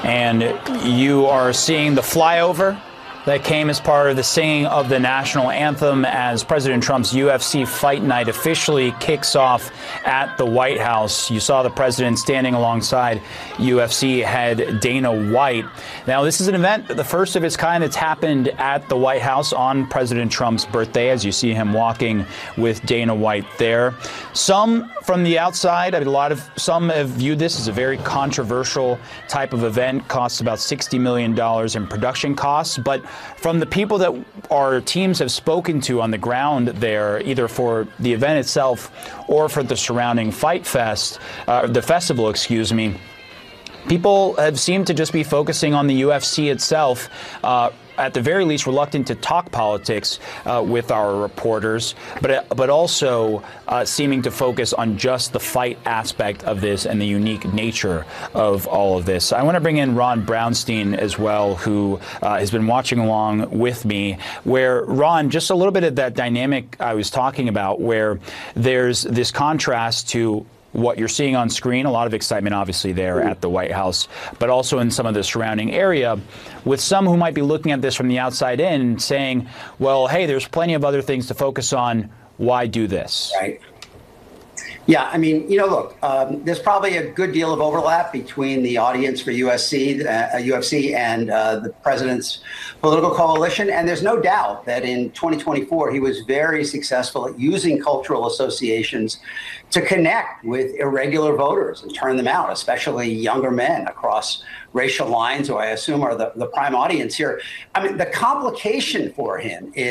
And you are seeing the flyover that came as part of the singing of the national anthem as President Trump's UFC Fight Night officially kicks off at the White House. You saw the president standing alongside UFC head Dana White. Now, this is an event, the first of its kind, that's happened at the White House on President Trump's birthday, as you see him walking with Dana White there. Some from the outside, some have viewed this as a very controversial type of event, costs about $60 million in production costs, but from the people that our teams have spoken to on the ground there, either for the event itself or for the surrounding Fight Fest, the festival, excuse me, people have seemed to just be focusing on the UFC itself, at the very least reluctant to talk politics with our reporters, but also seeming to focus on just the fight aspect of this and the unique nature of all of this. I want to bring in Ron Brownstein as well, who has been watching along with me, where, Ron, just a little bit of that dynamic I was talking about, where there's this contrast to what you're seeing on screen, a lot of excitement obviously there at the White House, but also in some of the surrounding area, with some who might be looking at this from the outside in and saying, well, hey, there's plenty of other things to focus on. Why do this? Right. Yeah, I mean, look, there's probably a good deal of overlap between the audience for UFC and the president's political coalition. And there's no doubt that in 2024, he was very successful at using cultural associations to connect with irregular voters and turn them out, especially younger men across racial lines, who I assume are the prime audience here. I mean, the complication for him is